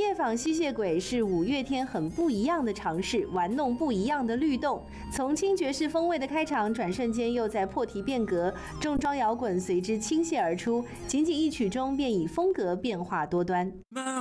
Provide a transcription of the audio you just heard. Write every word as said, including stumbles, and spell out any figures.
夜访吸血鬼是五月天很不一样的尝试，玩弄不一样的律动。从轻爵士风味的开场，转瞬间又在破题变革，重装摇滚随之倾泻而出，仅仅一曲中便以风格变化多端。